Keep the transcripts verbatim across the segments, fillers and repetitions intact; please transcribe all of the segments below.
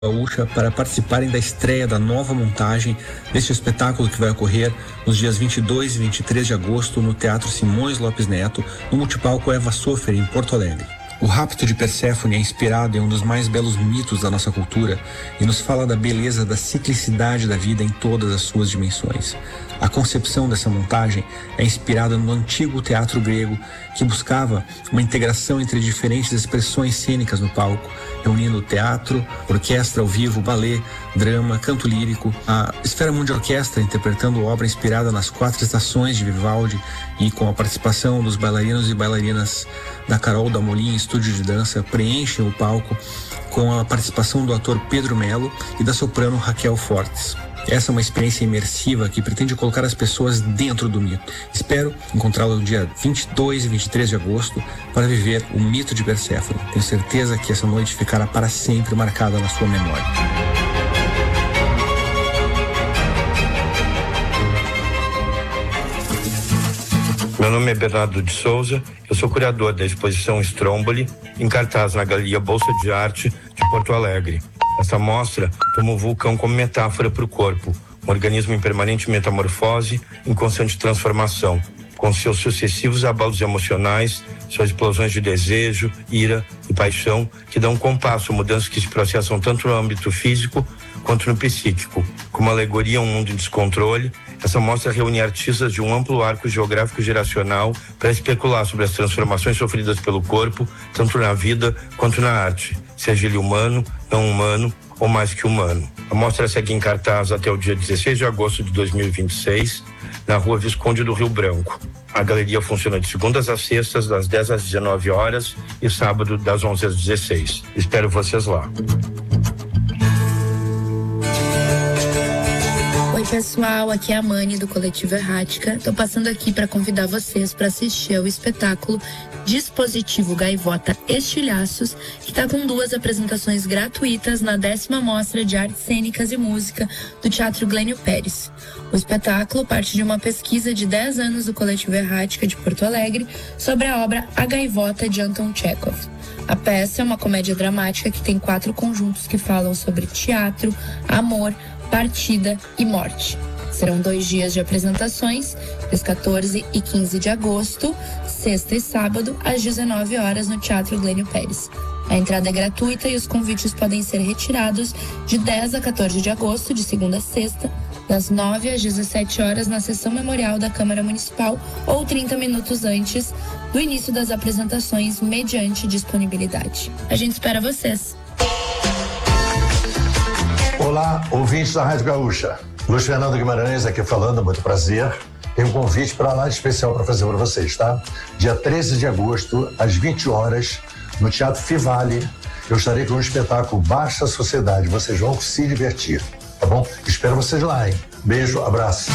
Gaúcha para participarem da estreia da nova montagem deste espetáculo que vai ocorrer nos dias vinte e dois e vinte e três de agosto no Teatro Simões Lopes Neto, no Multipalco Eva Sofer, em Porto Alegre. O rapto de Perséfone é inspirado em um dos mais belos mitos da nossa cultura e nos fala da beleza da ciclicidade da vida em todas as suas dimensões. A concepção dessa montagem é inspirada no antigo teatro grego, que buscava uma integração entre diferentes expressões cênicas no palco, reunindo teatro, orquestra ao vivo, balé, drama, canto lírico, a Esfera Mundi Orquestra interpretando obra inspirada nas quatro estações de Vivaldi e com a participação dos bailarinos e bailarinas da Carol Damolin, estúdio de dança, preenchem o palco com a participação do ator Pedro Melo e da soprano Raquel Fortes. Essa é uma experiência imersiva que pretende colocar as pessoas dentro do mito. Espero encontrá-lo no dia vinte e dois e vinte e três de agosto para viver o mito de Perséfone. Tenho certeza que essa noite ficará para sempre marcada na sua memória. Meu nome é Bernardo de Souza, eu sou curador da exposição Stromboli, em cartaz na Galeria Bolsa de Arte de Porto Alegre. Essa mostra toma o vulcão como metáfora para o corpo, um organismo em permanente metamorfose, em constante transformação, com seus sucessivos abalos emocionais, suas explosões de desejo, ira e paixão, que dão um compasso, mudanças que se processam tanto no âmbito físico quanto no psíquico. Como alegoria a um mundo em descontrole, essa mostra reúne artistas de um amplo arco geográfico geracional para especular sobre as transformações sofridas pelo corpo, tanto na vida quanto na arte, seja ele humano, não humano ou mais que humano. A mostra segue em cartaz até o dia dezesseis de agosto de dois mil e vinte e seis, na Rua Visconde do Rio Branco. A galeria funciona de segundas às sextas, das dez às dezenove horas e sábado das onze às dezesseis. Espero vocês lá. Oi pessoal, aqui é a Mani do Coletivo Errática. Tô passando aqui para convidar vocês para assistir ao espetáculo Dispositivo Gaivota Estilhaços, que tá com duas apresentações gratuitas na décima Mostra de Artes Cênicas e Música do Teatro Glênio Pérez. O espetáculo parte de uma pesquisa de dez anos do Coletivo Errática de Porto Alegre sobre a obra A Gaivota de Anton Chekhov. A peça é uma comédia dramática que tem quatro conjuntos que falam sobre teatro, amor, partida e morte. Serão dois dias de apresentações, dias quatorze e quinze de agosto, sexta e sábado, às dezenove horas, no Teatro Glênio Pérez. A entrada é gratuita e os convites podem ser retirados de dez a quatorze de agosto, de segunda a sexta, das nove às dezessete horas, na sessão memorial da Câmara Municipal, ou trinta minutos antes do início das apresentações, mediante disponibilidade. A gente espera vocês! Olá, ouvintes da Rádio Gaúcha. Luiz Fernando Guimarães aqui falando, muito prazer. Tem um convite para lá especial para fazer para vocês, tá? Dia treze de agosto, às vinte horas, no Teatro Fivale, eu estarei com o espetáculo Baixa Sociedade. Vocês vão se divertir, tá bom? Espero vocês lá, hein? Beijo, abraço.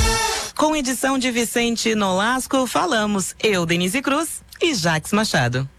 Com edição de Vicente Nolasco, falamos eu, Denise Cruz e Jax Machado.